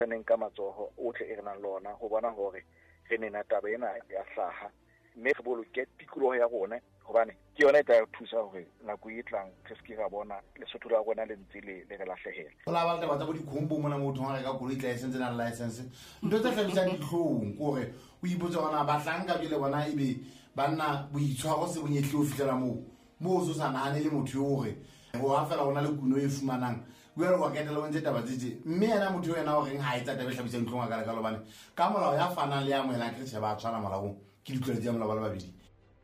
neng ka matsoho otlhe e re nang lona go bona hore re nena taba ena ya hlaha mme re boloke tikoloho ya rona hobane ke yona e tla thusa hore nako e tlang re se ke ra bona Lesotho la rona le ntse le re lahlehela. Go la ba tsa bo dikhombo mona motho ga ka koloi license na license ntho tse tlhabisang ditlhong gore o ipotsa gona ba hlanka bile bona ebe ba nna boitshwaro se bonyetle o fitlela mo so sa nane le motho yo gore go a fela gona le kuno e fumanang o ya wa ketela o ntse taba tse mme yena motho yena o reng ha etsa taba tlhabisang ditlhong ga ka lobane ka molao ya fana le ya moela ke se ba tshwana molao ke ditlhole tsa molao ba babedi.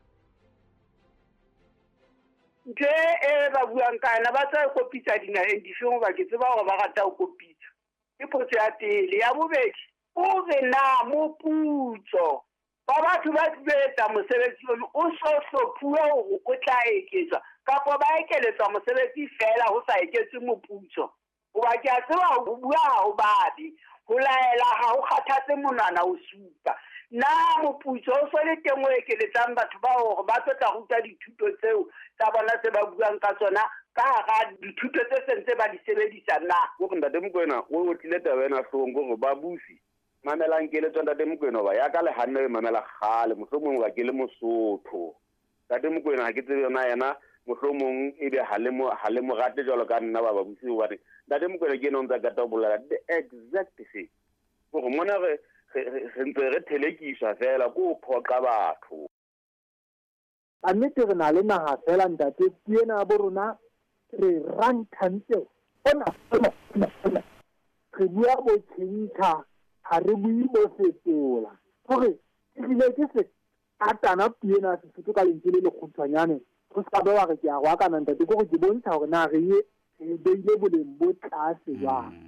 Ntle ba buang kana ba tsa kopitsa dinaheng difeng ba ke tseba gore ba rata go kopitsa ke potso ya pele ya bobedi o re na moputso ba batho ba tsebetsa mosebetsi o so hlophuwe hore o tla eketswa kapa ba ekeletswa mosebetsi fela ho sa eketswe moputso hoba ke a tseba ho bua ho babi ho laela ha o kgathatse monana o supa na moputso o so le teng o ekeletsang batho ba hore ba tla ruta dithuto tseo tsa bona se ba buang ka tsona ka ga dithuto tse sentse ba di sebedisa na go ntate Mokoena o tlile tabena hlong go ba busi mamelang ke le ntate Mokoena ba ya ka le hanne mamela gale mohlomong ba ke le Mosotho ntate Mokoena ha ke tsebe na yena mohlomong e be hale mo rate jalo ka nna ba busi wa re ntate Mokoena ke no ntse ka tabola the exact thing go mona re ntse re thelekisa fela go phoqa batho a nnete re na le naga fela ntate tiena bo rona re rantantse ona re bua bo tshintha ha re bui bo fetola gore ile ke se atana tiena se fito ka lentswe le khutshwanyane go sa ba re ke a go kana ntate go ke bontsha gore na re e beile boleng bo tlase jang.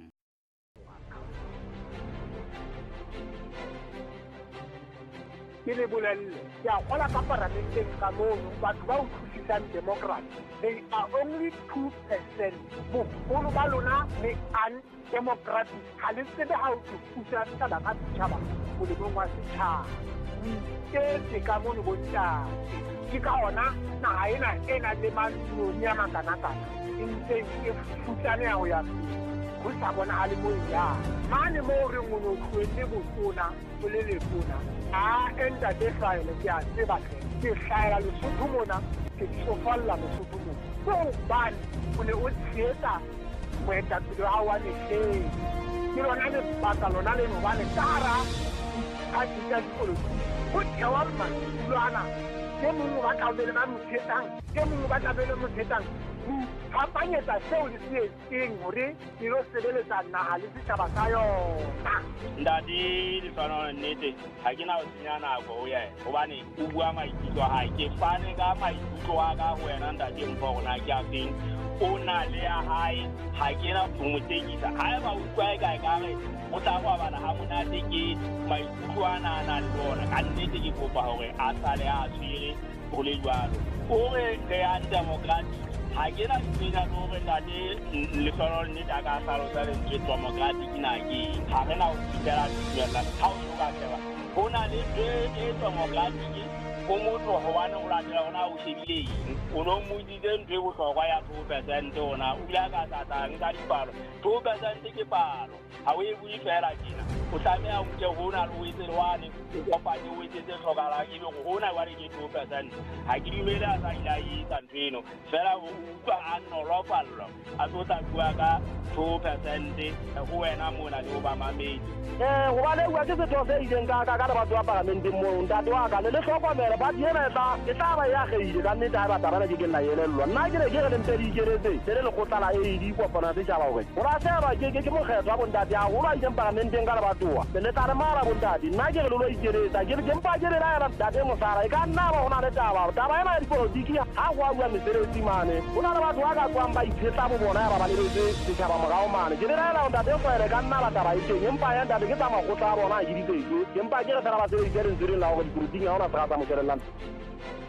Ke le bolelle ke a gola ka parlamenteng ka mono batho ba o thusisang democrat they are only 2%. Bogolo ba lona le undemocratic ga le tsebe ga o thusa setšhaba ka setšhaba molemong wa setšhaba ke ka mono bontate ke ka ona naga ena e na le manoni a makana-kana e ntse e futlane ya go ya go sa bona le mo ya mane mo re ngono tlwele botona o le letona a enta de file ke a tseba ke hlaela Lesotho mona ke tsofalla Lesotho mona go bane o ne o tshetsa moetapele wa wa lehleng ke lona le baka lona le nobane tara a tsa dipolotiki go thewa mmalwana ke mongwe ba tlabele ba mothetang ke mongwe ba tlabele mothetang hapanyetsa seo le se etseng hore ke lo sebeletsa naha le setjhaba sa yona ndadi le tsana nnete ha ke na o tsenya nako ho yena hobane o bua maikutlo ha ke fane ka maikutlo a ka ho yena ndadi mpo gona ke a feng o na le ya hae ha ke na go motekisa ha ba utlwa ka re o tla go bana ha monate ke maikutlo ana le bona ka nnete ke kopa hore a sale a tswire go le jwalo o re ya democratic ha ke na tsena no re ndate le tsona le daga salo sa le democratic na ke ha re na o tsela tsela ha o ka tseba bona le democratic go motho go bana go latela ona o shebile o no mo dite ntwe go tlhokwa ya 2% ona o ila ka tata nka dipalo 2% ke palo ha o e bui fela kena o tsamea o ke hona le o itse lwane o kopanye o itse tlhokala ke go hona wa re ke 2% ha ke dumele a sa ila yi tantweno fela o utlwa a nolofallo a tota bua ka 2% go wena mona le ba mamedi go ba le bua ke se tlo se ileng ka batho ba parlamenteng mo ntate wa ka le hlokomela ba diena e tla ba ya geile ka nnete ba tabana ke nna yelelwa nna ke le mpedi keretse le go tlala e di kopana se tjaba go ra se ba ke mo kgetwa bo ntate a go ba ileng parlamenteng ka bathoa le tla re mara bo ntate nna ke lo ikeretsa ke mpa ke le ra ra ntate mo sara e ka nna ba hona le taba ena di politiki ha go bua meseretsi mane ona le batho ba ka kwang ba ithetsa bo bona ba le se tjaba morao mane ke le ra la ntate go ere ka nna ba taba e teng empa ya ntate ke tama go tla bona a ke ditse ke empa ke re tla ba se ke re la go di politiki ha ona sa mo